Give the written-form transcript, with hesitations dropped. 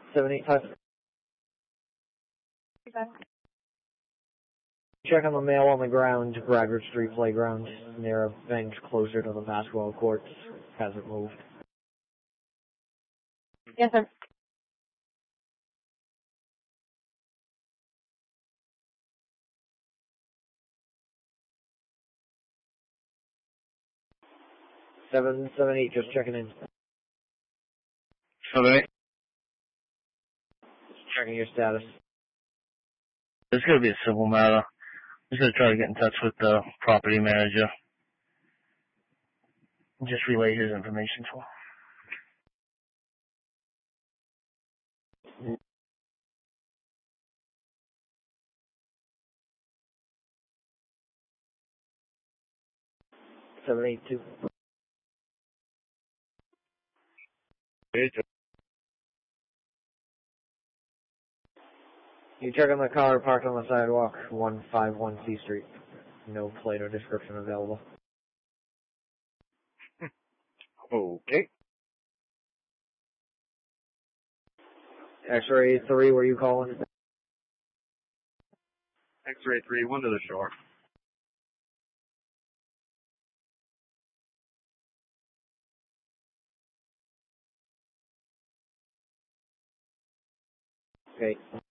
785. Check on the mail on the ground, Bradford Street Playground, near a bench closer to the basketball courts. Hasn't moved. Yes, sir. Seven eight, just checking in. 7-8. Just checking your status. It's going to be a civil matter. I'm just going to try to get in touch with the property manager and just relay his information to him. 782. You check on the car parked on the sidewalk, 151 C Street. No plate or description available. Okay. X-ray 3, were you calling? X-ray 3, 1 to the shore. Okay.